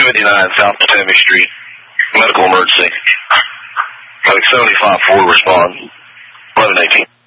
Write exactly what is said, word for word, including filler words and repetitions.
fifty-nine South Potomac Street. Medical emergency. Like seventy-five Ford respond. eleven eighteen.